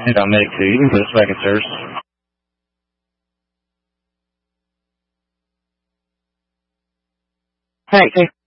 And I'll make 2. You can put us back in service. Alright, sir.